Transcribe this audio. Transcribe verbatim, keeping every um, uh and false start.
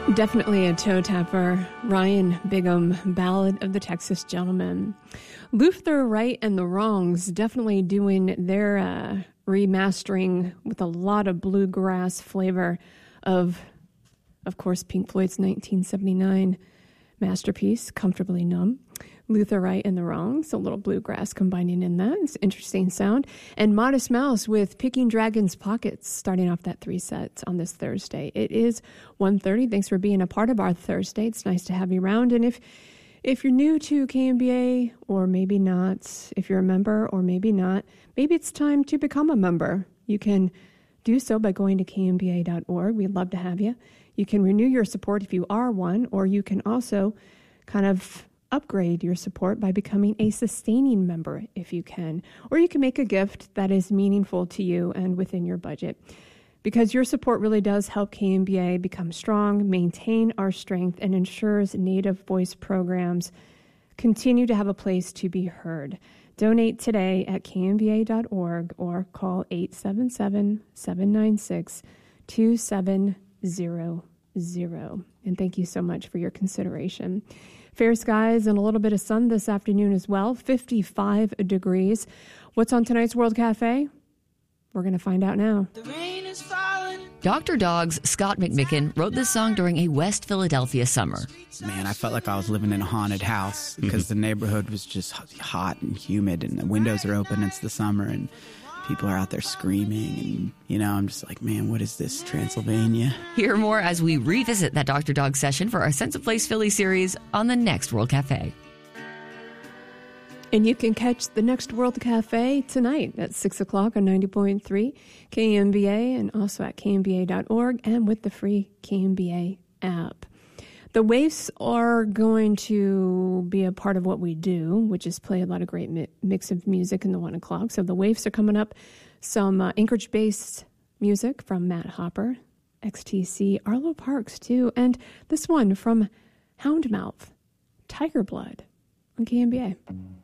Definitely a toe tapper. Ryan Bigham, Ballad of the Texas Gentleman. Luther Wright and the Wrongs definitely doing their uh, remastering with a lot of bluegrass flavor of, of course, Pink Floyd's nineteen seventy-nine masterpiece, Comfortably Numb. Luther Wright and the Wrongs, a little bluegrass combining in that. It's an interesting sound. And Modest Mouse with Picking Dragon's Pockets, starting off that three sets on this Thursday. It is one thirty. Thanks for being a part of our Thursday. It's nice to have you around. And if if you're new to K M B A, or maybe not, if you're a member or maybe not, maybe it's time to become a member. You can do so by going to K M B A dot org. We'd love to have you. You can renew your support if you are one, or you can also kind of upgrade your support by becoming a sustaining member if you can. Or you can make a gift that is meaningful to you and within your budget. Because your support really does help K M B A become strong, maintain our strength, and ensures Native voice programs continue to have a place to be heard. Donate today at K M B A dot org or call eight seven seven, seven nine six, two seven zero zero. And thank you so much for your consideration. Fair skies and a little bit of sun this afternoon as well, fifty-five degrees. What's on tonight's World Cafe? We're going to find out now. The rain is falling. Doctor Dog's Scott McMicken wrote this song during a West Philadelphia summer. Man, I felt like I was living in a haunted house because mm-hmm. the neighborhood was just hot and humid and the windows are open. It's the summer and people are out there screaming, and, you know, I'm just like, man, what is this, Transylvania? Hear more as we revisit that Doctor Dog session for our Sense of Place Philly series on the next World Cafe. And you can catch the next World Cafe tonight at six o'clock on ninety point three K M B A and also at K M B A dot org and with the free K M B A app. The Waifs are going to be a part of what we do, which is play a lot of great mi- mix of music in the one o'clock. So the Waifs are coming up. Some uh, Anchorage-based music from Matt Hopper, X T C, Arlo Parks, too. And this one from Houndmouth, Tiger Blood on K M B A.